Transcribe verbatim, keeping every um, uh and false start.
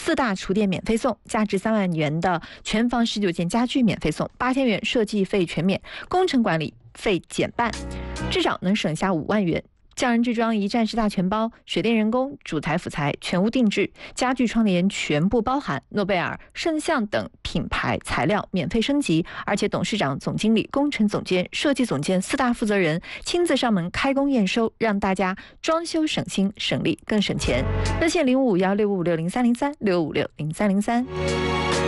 四大厨电免费送，价值三万元的全房十九件家具免费送，八千元设计费全免，工程管理费减半，至少能省下五万元。匠人制装一站式大全包，水电人工、主材辅材全屋定制，家具窗帘全部包含，诺贝尔、圣象等品牌材料免费升级，而且董事长、总经理、工程总监、设计总监四大负责人亲自上门开工验收，让大家装修省心、省力更省钱。热线零五五幺六五五六零三零三六五六零三零三。